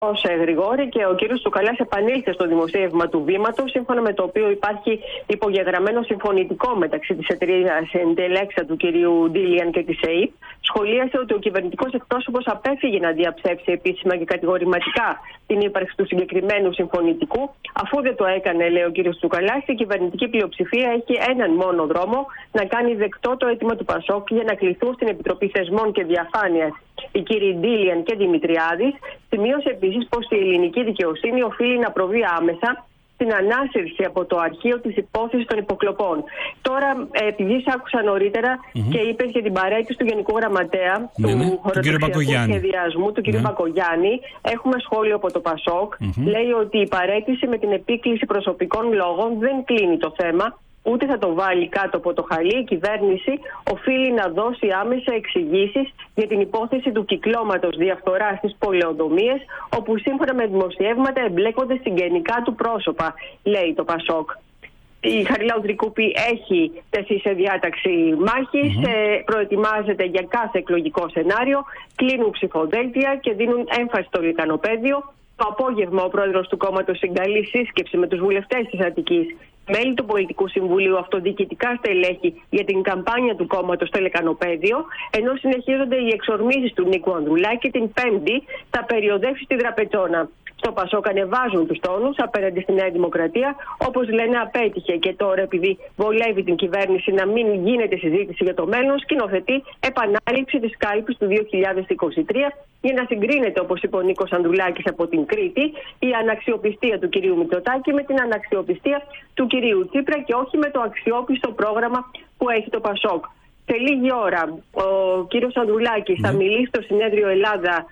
Γρηγόρη, και ο κύριος Τσουκαλάς επανήλθε στο δημοσίευμα του Βήματος, σύμφωνα με το οποίο υπάρχει υπογεγραμμένο συμφωνητικό μεταξύ της εταιρείας Εντελέξα του κυρίου Ντίλιαν και της ΕΕΠ. Σχολίασε ότι ο κυβερνητικός εκπρόσωπος απέφυγε να διαψεύσει επίσημα και κατηγορηματικά την ύπαρξη του συγκεκριμένου συμφωνητικού. Αφού δεν το έκανε, λέει ο κύριος Τσουκαλάς, η κυβερνητική πλειοψηφία έχει έναν μόνο δρόμο: να κάνει δεκτό το αίτημα του ΠΑΣΟΚ για να κληθούν στην Επιτροπή Θεσμών και Διαφάνειας οι κύριοι Ντίλιαν και Δημητριάδης. Σημείωσε επίσης πως η ελληνική δικαιοσύνη οφείλει να προβεί άμεσα στην ανάσυρση από το αρχείο της υπόθεσης των υποκλοπών. Τώρα, επειδή σ' άκουσα νωρίτερα και είπες για την παραίτηση του Γενικού Γραμματέα του χωροταξιακού σχεδιασμού, του κ. Μπακογιάννη, έχουμε σχόλιο από το ΠΑΣΟΚ. Λέει ότι η παραίτηση με την επίκληση προσωπικών λόγων δεν κλείνει το θέμα, ούτε θα το βάλει κάτω από το χαλί. Η κυβέρνηση οφείλει να δώσει άμεσα εξηγήσεις για την υπόθεση του κυκλώματος διαφθοράς στις πολεοδομίες, όπου σύμφωνα με δημοσιεύματα εμπλέκονται συγγενικά του πρόσωπα, λέει το ΠΑΣΟΚ. Η Χαριλάου Τρικούπη έχει τεθεί σε διάταξη μάχης, προετοιμάζεται για κάθε εκλογικό σενάριο, κλείνουν ψηφοδέλτια και δίνουν έμφαση στο λικανοπαίδιο. Το απόγευμα ο πρόεδρος του κόμματος συγκαλεί σύσκεψη με τους βουλευτές της Αττικής, μέλη του Πολιτικού Συμβουλίου, αυτοδιοικητικά στελέχη για την καμπάνια του κόμματος στο λεκανοπαίδιο, ενώ συνεχίζονται οι εξορμήσεις του Νίκου Ανδρουλάκη. Την Πέμπτη θα περιοδεύσει στη Δραπετσόνα. Στο ΠΑΣΟΚ ανεβάζουν τους τόνους απέναντι στη Νέα Δημοκρατία. Όπως λένε, απέτυχε και τώρα, επειδή βολεύει την κυβέρνηση να μην γίνεται συζήτηση για το μέλλον, σκηνοθετεί επανάληψη της κάλπης του 2023 για να συγκρίνεται, όπως είπε ο Νίκος Ανδρουλάκης από την Κρήτη, η αναξιοπιστία του κυρίου Μητσοτάκη με την αναξιοπιστία του κυρίου Τσίπρα και όχι με το αξιόπιστο πρόγραμμα που έχει το ΠΑΣΟΚ. Σε λίγη ώρα ο κύριος Ανδρουλάκης θα μιλήσει στο συνέδριο Ελλάδα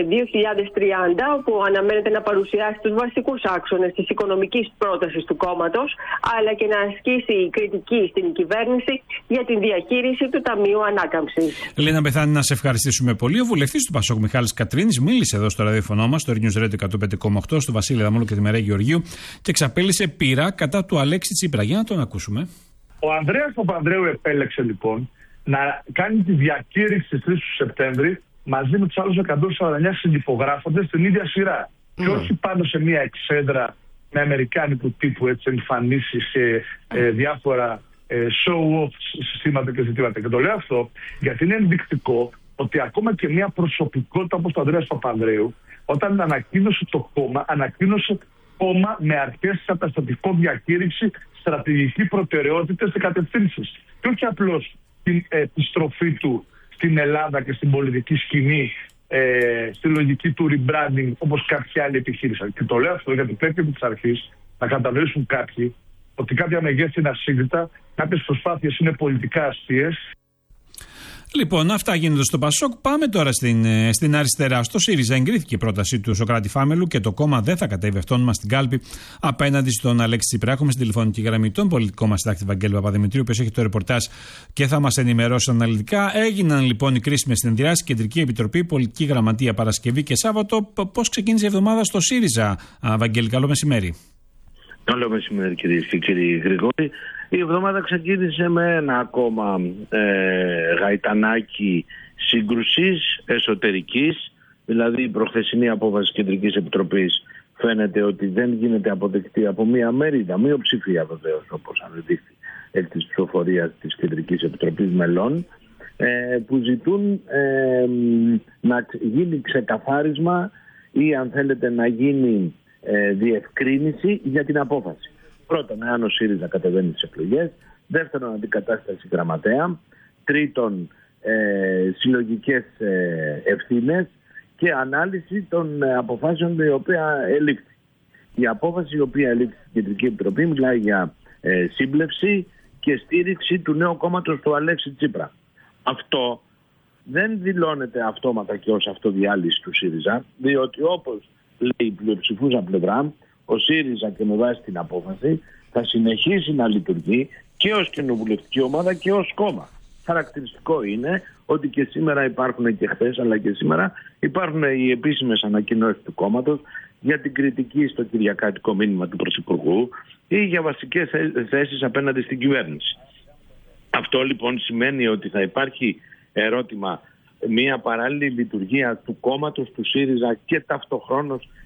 2030, όπου αναμένεται να παρουσιάσει τους βασικούς άξονες της οικονομικής πρότασης του κόμματος, αλλά και να ασκήσει κριτική στην κυβέρνηση για την διαχείριση του Ταμείου Ανάκαμψης. Λίνα Μπεθάνη, να σε ευχαριστήσουμε πολύ. Ο βουλευτής του ΠΑΣΟΚ, Μιχάλης Κατρίνης, μίλησε εδώ στο ραδιοφωνό μας, στο News Radio 105,8, στο Βασίλη Δαμούλο και τη Μερέα Γεωργίου, και εξαπέλυσε πείρα κατά του Αλέξη Τσίπρα. Για να τον ακούσουμε. Ο Ανδρέας Παπανδρέου επέλεξε λοιπόν να κάνει τη διακήρυξη στις 3 του Σεπτέμβρη μαζί με τους άλλους 149 συνυπογράφοντες στην ίδια σειρά. Και όχι πάνω σε μια εξέδρα με αμερικάνικου τύπου εμφανίσεις σε διάφορα show-off συστήματα και ζητήματα. Και το λέω αυτό γιατί είναι ενδεικτικό ότι ακόμα και μια προσωπικότητα όπως το Ανδρέας Παπανδρέου, όταν ανακοίνωσε το κόμμα, ανακοίνωσε κόμμα με αρχές καταστατικό διακήρυξη, στρατηγική προτεραιότητες και κατευθύνσεις. Και όχι απλώς την επιστροφή του στην Ελλάδα και στην πολιτική σκηνή, στη λογική του rebranding, όπως κάποιοι άλλοι επιχείρησαν. Και το λέω αυτό γιατί πρέπει από τις αρχές να κατανοήσουν κάποιοι ότι κάποια μεγέθη είναι ασύγκριτα, κάποιες προσπάθειες είναι πολιτικά αστείες. Λοιπόν, αυτά γίνονται στο ΠΑΣΟΚ. Πάμε τώρα στην αριστερά. Στο ΣΥΡΙΖΑ εγκρίθηκε η πρόταση του Σωκράτη Φάμελου και το κόμμα δεν θα κατέβει αυτόνομα στην κάλπη απέναντι στον Αλέξη Τσίπρα. Έχουμε στην τηλεφωνική γραμμή τον πολιτικό μας συντάκτη Βαγγέλη Παπαδημητρίου, ο οποίος έχει το ρεπορτάζ και θα μας ενημερώσει αναλυτικά. Έγιναν λοιπόν οι κρίσιμες συνεδριάσεις, Κεντρική Επιτροπή, Πολιτική Γραμματεία Παρασκευή και Σάββατο. Πώς ξεκίνησε η εβδομάδα στο ΣΥΡΙΖΑ, Βαγγέλη? Καλό μεσημέρι. Καλό μεσημέρι, κυρίες και κύριοι Γρηγόρη. Η εβδομάδα ξεκίνησε με ένα ακόμα γαϊτανάκι σύγκρουσης εσωτερικής, δηλαδή η προχθεσινή απόφαση Κεντρικής Επιτροπής φαίνεται ότι δεν γίνεται αποδεκτή από μία μερίδα, μειοψηφία βεβαίως, όπως ανεδείχθη εκ της ψηφοφορίας της Κεντρικής Επιτροπής μελών, που ζητούν να γίνει ξεκαθάρισμα ή αν θέλετε να γίνει διευκρίνηση για την απόφαση. Πρώτον, εάν ο ΣΥΡΙΖΑ κατεβαίνει στις εκλογές. Δεύτερον, αντικατάσταση γραμματέα. Τρίτον, συλλογικές ευθύνες και ανάλυση των αποφάσεων η οποία ελήφθη. Η απόφαση η οποία ελήφθη στην Κεντρική Επιτροπή μιλάει για σύμπλευση και στήριξη του νέου κόμματος του Αλέξη Τσίπρα. Αυτό δεν δηλώνεται αυτόματα και ως αυτοδιάλυση του ΣΥΡΙΖΑ, διότι όπως λέει η πλειοψηφούσα πλευρά, ο ΣΥΡΙΖΑ και με βάση την απόφαση θα συνεχίσει να λειτουργεί και ως κοινοβουλευτική ομάδα και ως κόμμα. Χαρακτηριστικό είναι ότι και σήμερα υπάρχουν και χθες αλλά και σήμερα υπάρχουν οι επίσημες ανακοινώσεις του κόμματος για την κριτική στο κυριακάτικο μήνυμα του Πρωθυπουργού ή για βασικές θέσεις απέναντι στην κυβέρνηση. Αυτό λοιπόν σημαίνει ότι θα υπάρχει ερώτημα, μια παράλληλη λειτουργία του κόμματος του ΣΥΡΙΖΑ και ταυτοχρόνως